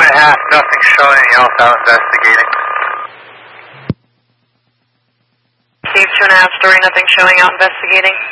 2.5, nothing showing else out investigating. Steve 2.5, story, nothing showing out investigating.